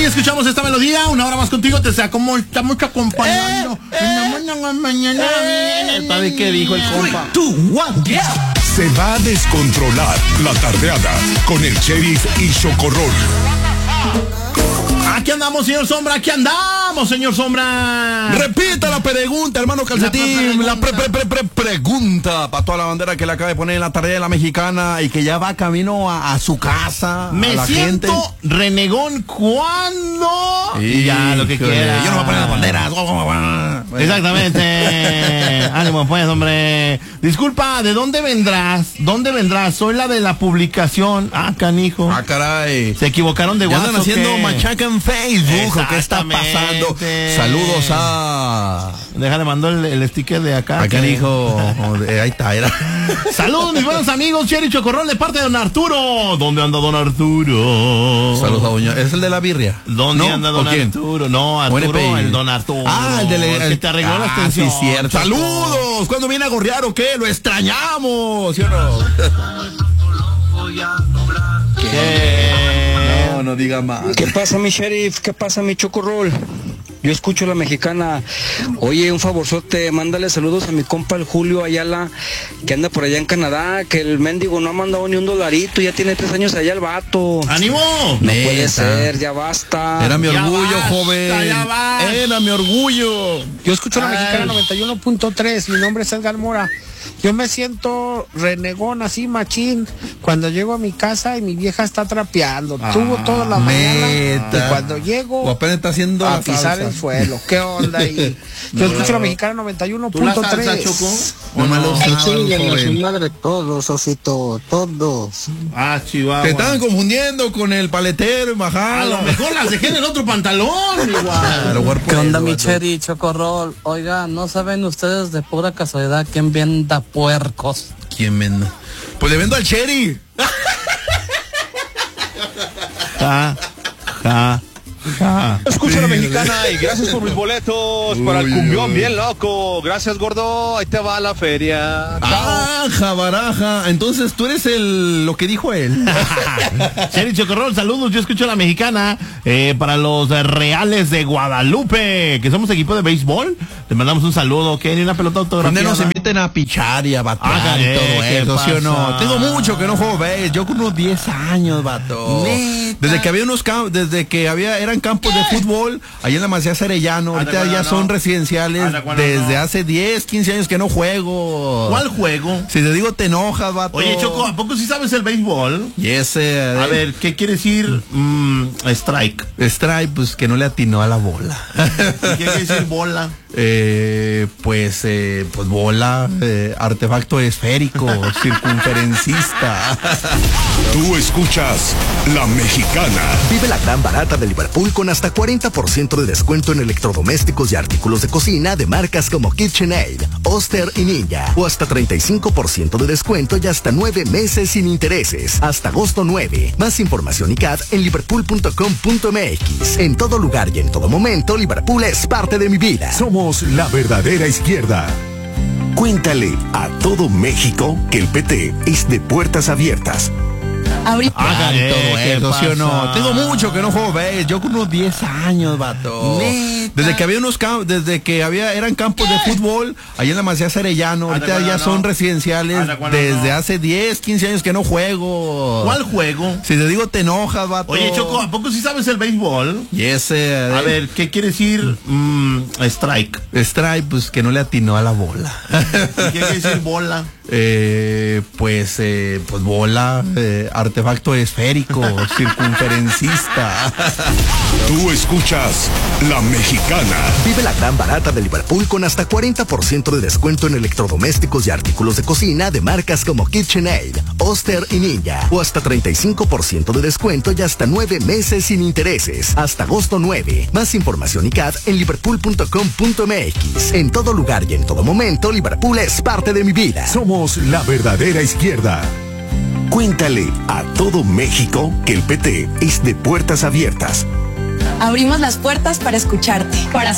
Así escuchamos esta melodía, una hora más contigo, te estamos acompañando. Mañana viene. ¿Sabe qué dijo el compa? 2, 1, yeah. Se va a descontrolar la tardeada con el Sheriff y Chocorrol. Aquí andamos, señor Sombra, aquí andamos, señor Sombra. Repita la pregunta, hermano Calcetín. La pregunta para toda la bandera que le acaba de poner en la tarea de la mexicana y que ya va camino a su casa. Me a siento gente. renegón cuando. Y ya, lo que quiera. Yo no voy a poner las banderas. Exactamente. Ánimo, pues, hombre. Disculpa, ¿de dónde vendrás? ¿Dónde vendrás? Soy la de la publicación. Ah, canijo. Ah, caray. Se equivocaron de Ya WhatsApp. andan haciendo machaca en Facebook. ¿Qué está Exactamente. pasando? Saludos a... Déjale, mandó el sticker de acá. Acá dijo... ahí está, era. Saludos, mis buenos amigos. Cherry Chocorrol de parte de don Arturo. ¿Dónde anda don Arturo? Saludos a Doña... ¿Es el de la birria? ¿Dónde ¿No? anda don ¿O quién? Arturo? No, Arturo, el don Arturo. Ah, el que te arregló la extensión. Sí, cierto. Saludos. ¿Cuándo viene a gorrear o qué? Lo extrañamos, ¿sí o no? ¿Qué? No diga más. ¿Qué pasa, mi sheriff? ¿Qué pasa, mi Chocorrol? Yo escucho la mexicana. Oye, un favorzote, mándale saludos a mi compa el Julio Ayala, que anda por allá en Canadá, que el mendigo no ha mandado ni $1, ya tiene 3 años allá el vato. ¡Ánimo! No puede ser, ya basta. Era mi Ya orgullo, basta, joven. ya basta. Era mi orgullo. Yo escucho la mexicana 91.3, mi nombre es Edgar Mora. Yo me siento renegón así, machín, cuando llego a mi casa y mi vieja está trapeando. Tuvo toda la mañana y cuando llego O apenas está haciendo a la pisar salsa. el suelo. ¿Qué onda ahí? Yo escucho la mexicana ¿Tú la salsa, 91.3. Choco? No me lo Sí, joven. su madre todos, Osito, todos. Ah, Chihuahua. Te estaban confundiendo con el paletero y A majado. lo mejor las dejé en el otro pantalón, igual. ¿Qué onda, mi Cheri, Chocorrol? Oiga, ¿no saben ustedes de pura casualidad quién venda puercos? ¿Quién vende? Pues le vendo al Cherry. Ja, ja, ja. Escucho la mexicana y gracias por mis boletos para el cumbión bien loco. Gracias, gordo. Ahí te va la feria. Baraja, baraja. Entonces tú eres lo que dijo él. Cherry Chocorrol, saludos. Yo escucho la mexicana para los Reales de Guadalupe, que somos equipo de béisbol. Te mandamos un saludo, que ni una pelota Donde autografiada. nos inviten a pichar y a batear y todo ¿qué eso, ¿sí o no? pasa? Tengo mucho que no juego béis. Yo con unos 10 años, vato. Desde que había eran campos de fútbol, allá en la Macías Arellano. Ahorita ya son residenciales. Desde hace 10, 15 años que no juego. ¿Cuál juego? Si te digo te enojas, vato. Oye, Choco, ¿a poco sí sabes el béisbol? Yes, A ver, ¿qué quiere decir strike? Strike, pues que no le atinó a la bola. ¿Qué quiere decir bola? Pues bola, artefacto esférico, circunferencista. Tú escuchas La Mexicana. Vive la gran barata de Liverpool con hasta 40% de descuento en electrodomésticos y artículos de cocina de marcas como KitchenAid, Oster y Ninja. O hasta 35% de descuento y hasta 9 meses sin intereses. Hasta agosto 9. Más información y CAD en liverpool.com.mx. En todo lugar y en todo momento, Liverpool es parte de mi vida. Somos la verdadera izquierda. Cuéntale a todo México que el PT es de puertas abiertas. Todo ¿qué eso, ¿sí o no? pasa? Tengo mucho que no juego béis. Yo con unos 10 años, vato. Desde que eran campos de fútbol, allá en la Macías Arellano. Ahorita ya son residenciales. Desde hace 10, 15 años que no juego. ¿Cuál juego? Si te digo te enojas, vato. Oye, Choco, ¿a poco sí sabes el béisbol? Yes, A ver, ¿qué quiere decir strike? Strike, pues que no le atinó a la bola. ¿Qué quiere decir bola? Pues bola, artefacto esférico, circunferencista. Tú escuchas La Mexicana. Vive la gran barata de Liverpool con hasta 40% de descuento en electrodomésticos y artículos de cocina de marcas como KitchenAid, Oster y Ninja. O hasta 35% de descuento y hasta 9 meses sin intereses. Hasta agosto 9. Más información y CAD en liverpool.com.mx. En todo lugar y en todo momento, Liverpool es parte de mi vida. Somos la verdadera izquierda. Cuéntale a todo México que el PT es de puertas abiertas. Abrimos las puertas para escucharte, para